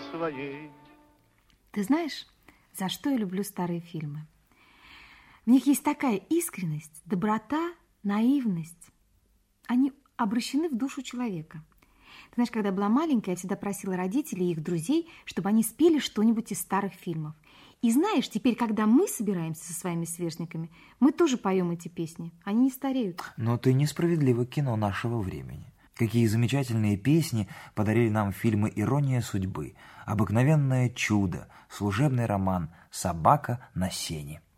своей. Ты знаешь, за что я люблю старые фильмы? В них есть такая искренность, доброта, наивность. Они обращены в душу человека. Ты знаешь, когда я была маленькая, я всегда просила родителей и их друзей, чтобы они спели что-нибудь из старых фильмов. И знаешь, теперь, когда мы собираемся со своими сверстниками, мы тоже поем эти песни. Они не стареют. Но ты несправедлива к кино нашего времени. Какие замечательные песни подарили нам фильмы «Ирония судьбы», «Обыкновенное чудо», «Служебный роман», «Собака на сене».